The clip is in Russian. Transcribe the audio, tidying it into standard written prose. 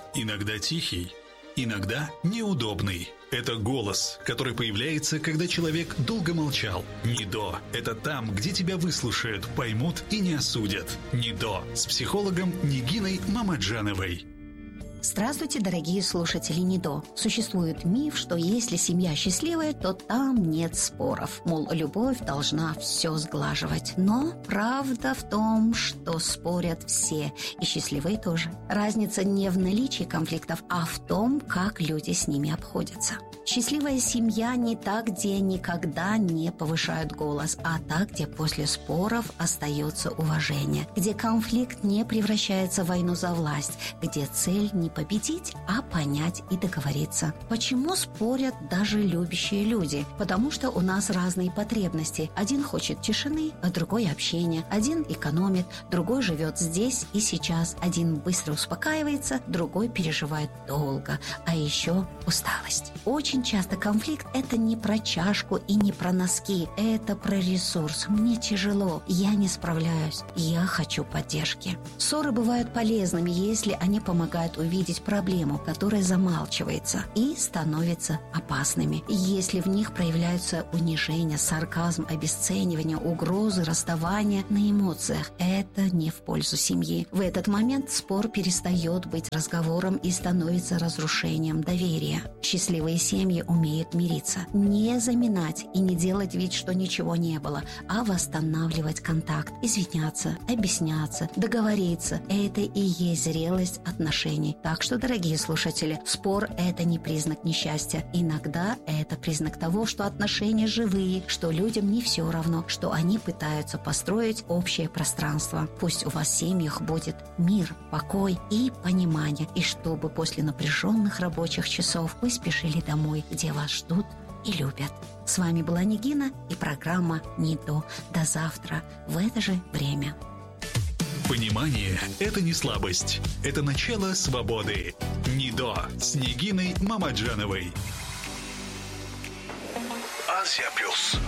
Иногда тихий, иногда неудобный. Это голос, который появляется, когда человек долго молчал. НИДО – это там, где тебя выслушают, поймут и не осудят. НИДО с психологом Нигиной Мамаджановой. Здравствуйте, дорогие слушатели НИДО. Существует миф, что если семья счастливая, то там нет споров. Мол, любовь должна все сглаживать. Но правда в том, что спорят все, и счастливые тоже. Разница не в наличии конфликтов, а в том, как люди с ними обходятся. Счастливая семья не та, где никогда не повышают голос, а та, где после споров остается уважение, где конфликт не превращается в войну за власть, где цель не победить, а понять и договориться. Почему спорят даже любящие люди? Потому что у нас разные потребности. Один хочет тишины, а другой общения. Один экономит, другой живет здесь и сейчас. Один быстро успокаивается, другой переживает долго. А еще усталость. Очень часто конфликт – это не про чашку и не про носки. Это про ресурс. Мне тяжело, я не справляюсь, я хочу поддержки. Ссоры бывают полезными, если они помогают увидеть проблему, которая замалчивается, и становятся опасными. Если в них проявляются унижение, сарказм, обесценивание, угрозы, расставание на эмоциях, это не в пользу семьи. В этот момент спор перестает быть разговором и становится разрушением доверия. Счастливые семьи умеют мириться, не заминать и не делать вид, что ничего не было, а восстанавливать контакт, извиняться, объясняться, договориться. Это и есть зрелость отношений. Так что, дорогие слушатели, спор – это не признак несчастья. Иногда это признак того, что отношения живые, что людям не все равно, что они пытаются построить общее пространство. Пусть у вас в семьях будет мир, покой и понимание, и чтобы после напряженных рабочих часов вы спешили домой, где вас ждут и любят. С вами была Нигина и программа НИДО. До завтра в это же время. Понимание – это не слабость, это начало свободы. НИДО с Нигиной Мамаджановой. Азия Плюс.